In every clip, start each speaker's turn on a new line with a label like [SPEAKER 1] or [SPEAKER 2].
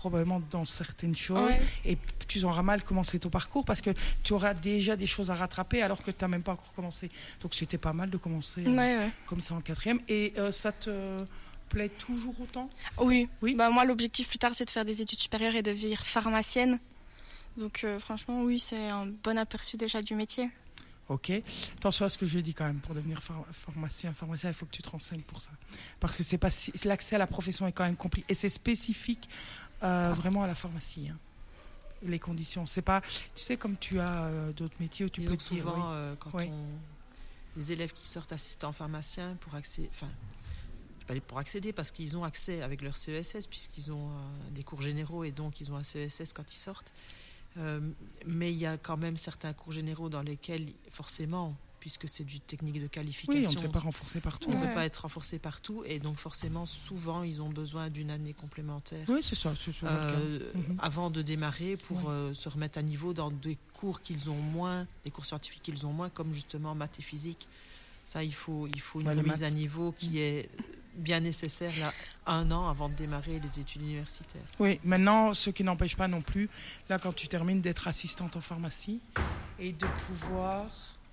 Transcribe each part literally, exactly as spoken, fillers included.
[SPEAKER 1] probablement dans certaines choses,
[SPEAKER 2] ouais.
[SPEAKER 1] et tu auras mal commencé ton parcours parce que tu auras déjà des choses à rattraper alors que tu n'as même pas encore commencé. Donc c'était pas mal de commencer
[SPEAKER 2] Ouais,
[SPEAKER 1] euh,
[SPEAKER 2] ouais.
[SPEAKER 1] comme ça en quatrième. Et euh, ça te plaît toujours autant?
[SPEAKER 2] Oui.
[SPEAKER 1] Oui.
[SPEAKER 2] Bah, moi, l'objectif plus tard, c'est de faire des études supérieures et de devenir pharmacienne. Donc euh, franchement, oui, c'est un bon aperçu déjà du métier.
[SPEAKER 1] Ok. Attention à ce que je dis quand même. Pour devenir phar- pharmacien, pharmacien, il faut que tu te renseignes pour ça. Parce que c'est pas si... l'accès à la profession est quand même compliqué. Et c'est spécifique euh, vraiment à la pharmacie. Hein. Les conditions. C'est pas... Tu sais, comme tu as euh, d'autres métiers où tu
[SPEAKER 3] Disons
[SPEAKER 1] peux
[SPEAKER 3] que
[SPEAKER 1] dire...
[SPEAKER 3] souvent,
[SPEAKER 1] oui.
[SPEAKER 3] euh, quand
[SPEAKER 1] Oui.
[SPEAKER 3] on... les élèves qui sortent assistants pharmaciens, pour accéder... Enfin, pas pour accéder, parce qu'ils ont accès avec leur C E S S, puisqu'ils ont euh, des cours généraux et donc ils ont un C E S S quand ils sortent. Euh, mais il y a quand même certains cours généraux dans lesquels, forcément, puisque c'est du technique de qualification,
[SPEAKER 1] Oui, on ne peut pas renforcer partout.
[SPEAKER 3] on ne
[SPEAKER 2] Ouais.
[SPEAKER 3] peut pas être renforcé partout, et donc forcément, souvent, ils ont besoin d'une année complémentaire
[SPEAKER 1] Oui, c'est ça. C'est ça
[SPEAKER 3] euh,
[SPEAKER 1] mm-hmm.
[SPEAKER 3] avant de démarrer pour
[SPEAKER 1] Ouais.
[SPEAKER 3] euh, se remettre à niveau dans des cours qu'ils ont moins, des cours scientifiques qu'ils ont moins, comme justement maths et physique. Ça, il faut, il faut une
[SPEAKER 1] Ouais, les
[SPEAKER 3] remise
[SPEAKER 1] maths.
[SPEAKER 3] à niveau qui est bien nécessaire là, un an avant de démarrer les études universitaires.
[SPEAKER 1] Oui, maintenant, ce qui n'empêche pas non plus, là, quand tu termines, d'être assistante en pharmacie et de pouvoir,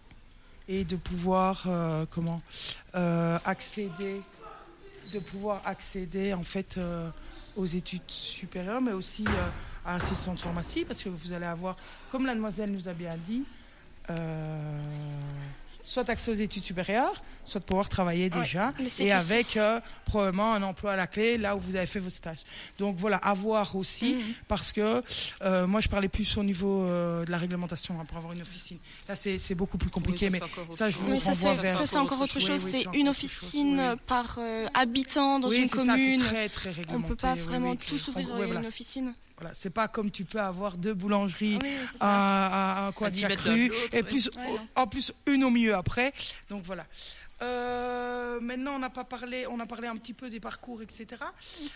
[SPEAKER 1] et de pouvoir, euh, comment, euh, accéder, de pouvoir accéder, en fait, euh, aux études supérieures, mais aussi euh, à assistante de pharmacie, parce que vous allez avoir, comme la demoiselle nous a bien dit, euh, soit accès aux études supérieures, soit pouvoir travailler déjà,
[SPEAKER 2] Ouais, mais c'est
[SPEAKER 1] et
[SPEAKER 2] que
[SPEAKER 1] avec
[SPEAKER 2] c'est-
[SPEAKER 1] euh, probablement un emploi à la clé, là où vous avez fait vos stages. Donc voilà, à voir aussi,
[SPEAKER 2] Mhm.
[SPEAKER 1] parce que euh, moi je parlais plus au niveau euh, de la réglementation, hein, pour avoir une officine. Là c'est, c'est beaucoup plus compliqué,
[SPEAKER 3] Oui, ça,
[SPEAKER 1] mais
[SPEAKER 3] c'est encore autre
[SPEAKER 1] ça je
[SPEAKER 3] chose.
[SPEAKER 1] vous
[SPEAKER 2] Oui, ça
[SPEAKER 1] renvoie
[SPEAKER 2] c'est,
[SPEAKER 1] vers...
[SPEAKER 2] ça, c'est encore autre
[SPEAKER 1] chose.
[SPEAKER 2] chose.
[SPEAKER 1] Oui, oui,
[SPEAKER 2] c'est
[SPEAKER 1] c'est encore
[SPEAKER 2] une
[SPEAKER 1] autre chose,
[SPEAKER 2] officine
[SPEAKER 1] oui.
[SPEAKER 2] par euh, habitant dans
[SPEAKER 1] oui,
[SPEAKER 2] une
[SPEAKER 1] c'est
[SPEAKER 2] commune.
[SPEAKER 1] ça, c'est très très
[SPEAKER 2] On
[SPEAKER 1] réglementé.
[SPEAKER 2] peut pas
[SPEAKER 1] oui,
[SPEAKER 2] vraiment
[SPEAKER 1] oui.
[SPEAKER 2] tous ouvrir
[SPEAKER 1] En gros, ouais,
[SPEAKER 2] une
[SPEAKER 1] voilà.
[SPEAKER 2] officine.
[SPEAKER 1] Voilà, c'est pas comme tu peux avoir deux boulangeries
[SPEAKER 2] Oui, c'est ça.
[SPEAKER 1] à, à, à quoi
[SPEAKER 3] À dix
[SPEAKER 1] chaque
[SPEAKER 3] mètres l'un
[SPEAKER 1] rue,
[SPEAKER 3] de l'autre,
[SPEAKER 1] et
[SPEAKER 3] ouais.
[SPEAKER 1] plus,
[SPEAKER 2] Ouais, non.
[SPEAKER 1] en plus une au milieu après. Donc voilà. Euh, maintenant, on n'a pas parlé, on a parlé un petit peu des parcours, et cetera.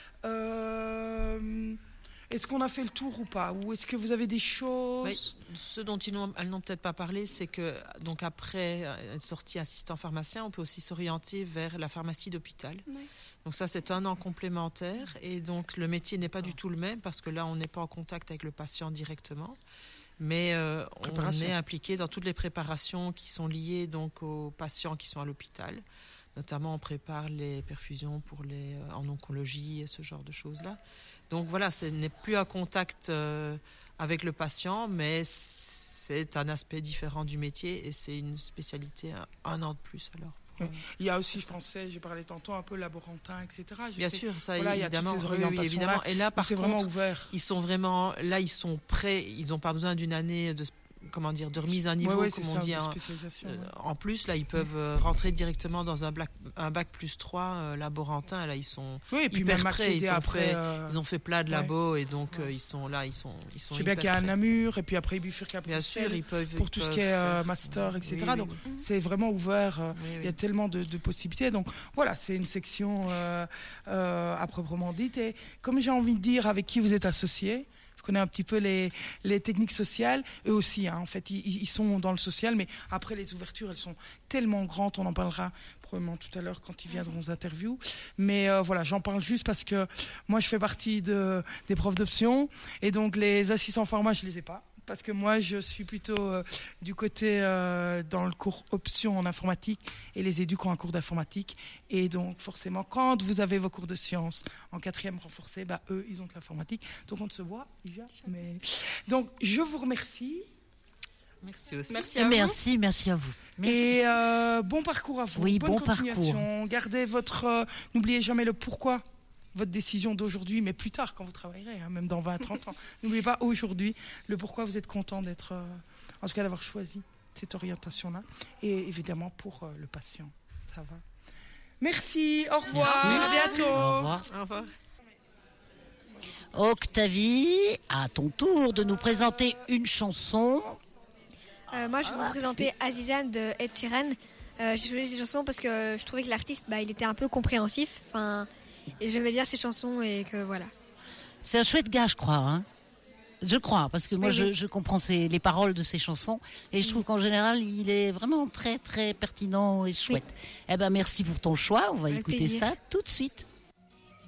[SPEAKER 1] Euh, est-ce qu'on a fait le tour ou pas? Ou est-ce que vous avez des choses?
[SPEAKER 3] Oui, ce dont ils n'ont, elles n'ont peut-être pas parlé, c'est que donc après être sorti assistant pharmacien, on peut aussi s'orienter vers la pharmacie d'hôpital.
[SPEAKER 2] Oui.
[SPEAKER 3] Donc ça, c'est un an complémentaire, et donc le métier n'est pas du tout le même, parce que là, on n'est pas en contact avec le patient directement, mais euh, on
[SPEAKER 1] Préparation.
[SPEAKER 3] est impliqué dans toutes les préparations qui sont liées donc aux patients qui sont à l'hôpital. Notamment, on prépare les perfusions pour les, euh, en oncologie et ce genre de choses-là. Donc voilà, ce n'est plus un contact euh, avec le patient, mais c'est un aspect différent du métier, et c'est une spécialité un, un an de plus alors.
[SPEAKER 1] Oui. Il y a aussi, je pensais, j'ai parlé tantôt un peu laborantin, et cetera. Je
[SPEAKER 3] Bien
[SPEAKER 1] sais,
[SPEAKER 3] sûr, ça
[SPEAKER 1] voilà,
[SPEAKER 3] évidemment.
[SPEAKER 1] Il y a toutes ces
[SPEAKER 3] oui, oui,
[SPEAKER 1] orientations-là,
[SPEAKER 3] évidemment. Et là, par
[SPEAKER 1] c'est
[SPEAKER 3] contre,
[SPEAKER 1] vraiment ouvert.
[SPEAKER 3] ils sont vraiment, là, ils sont prêts. Ils n'ont pas besoin d'une année de, comment dire, de remise à niveau,
[SPEAKER 1] Ouais, ouais,
[SPEAKER 3] comme
[SPEAKER 1] c'est
[SPEAKER 3] on
[SPEAKER 1] ça,
[SPEAKER 3] dit.
[SPEAKER 1] de
[SPEAKER 3] En,
[SPEAKER 1] spécialisation,
[SPEAKER 3] euh,
[SPEAKER 1] ouais.
[SPEAKER 3] en plus, là, ils peuvent euh, rentrer directement dans un bac, un bac plus trois euh, laborantin. Là, ils sont
[SPEAKER 1] Oui, et puis
[SPEAKER 3] hyper
[SPEAKER 1] même
[SPEAKER 3] prêts.
[SPEAKER 1] accéder
[SPEAKER 3] Ils, ont
[SPEAKER 1] après,
[SPEAKER 3] fait,
[SPEAKER 1] euh,
[SPEAKER 3] ils ont fait plein de
[SPEAKER 1] ouais.
[SPEAKER 3] labos, et donc
[SPEAKER 1] Ouais.
[SPEAKER 3] euh, ils sont là, ils sont, ils sont
[SPEAKER 1] Je sais bien
[SPEAKER 3] hyper
[SPEAKER 1] qu'il y a un
[SPEAKER 3] prêts.
[SPEAKER 1] Namur, et puis après Bifurca.
[SPEAKER 3] Bien sûr, ils peuvent.
[SPEAKER 1] pour
[SPEAKER 3] ils
[SPEAKER 1] tout ce
[SPEAKER 3] peuvent
[SPEAKER 1] qui est euh,
[SPEAKER 3] faire-
[SPEAKER 1] master, et cetera.
[SPEAKER 3] Oui,
[SPEAKER 1] Donc
[SPEAKER 3] oui, oui.
[SPEAKER 1] c'est vraiment ouvert. euh,
[SPEAKER 3] Oui, oui.
[SPEAKER 1] Il y a tellement de, de possibilités. Donc voilà, c'est une section euh, euh, à proprement dite. Et comme j'ai envie de dire avec qui vous êtes associés, je connais un petit peu les, les techniques sociales. Eux aussi, hein, en fait, ils, ils sont dans le social. Mais après, les ouvertures, elles sont tellement grandes. On en parlera probablement tout à l'heure quand ils viendront aux interviews. Mais euh, voilà, j'en parle juste parce que moi, je fais partie de, des profs d'option. Et donc, les assistants pharma, je les ai pas. Parce que moi, je suis plutôt euh, du côté euh, dans le cours option en informatique, et les éduques ont un cours d'informatique. Et donc, forcément, quand vous avez vos cours de sciences en quatrième renforcé, bah, eux, ils ont de l'informatique. Donc, on ne se voit jamais. Donc, je vous remercie.
[SPEAKER 3] Merci aussi.
[SPEAKER 2] Merci à vous.
[SPEAKER 4] Merci, merci à vous. Merci.
[SPEAKER 1] Et euh, bon parcours à vous.
[SPEAKER 4] Oui,
[SPEAKER 1] Bonne
[SPEAKER 4] bon
[SPEAKER 1] continuation. Gardez votre... euh, n'oubliez jamais le pourquoi. Votre décision d'aujourd'hui, mais plus tard quand vous travaillerez, hein, même dans vingt à trente ans. N'oubliez pas aujourd'hui le pourquoi vous êtes content d'être, euh, en tout cas d'avoir choisi cette orientation-là. Et évidemment pour euh, le patient. Ça va. Merci, au revoir,
[SPEAKER 4] Merci.
[SPEAKER 1] à bientôt.
[SPEAKER 4] Au revoir.
[SPEAKER 3] Au revoir.
[SPEAKER 4] Octavie, à ton tour de nous présenter une chanson.
[SPEAKER 5] Euh, moi, je vais vous présenter Azizan de Ed Sheeran. Euh, j'ai choisi ces chansons parce que je trouvais que l'artiste, bah, il était un peu compréhensif. Enfin, et j'aimais bien ses chansons et que voilà.
[SPEAKER 4] C'est un chouette gars, je crois. Hein je crois, parce que moi,
[SPEAKER 5] Oui,
[SPEAKER 4] je,
[SPEAKER 5] oui.
[SPEAKER 4] je comprends ses, les paroles de ses chansons. Et je trouve qu'en général, il est vraiment très, très pertinent et chouette. Eh ben, merci pour ton choix. On va
[SPEAKER 5] Avec
[SPEAKER 4] écouter
[SPEAKER 5] plaisir.
[SPEAKER 4] ça tout de suite.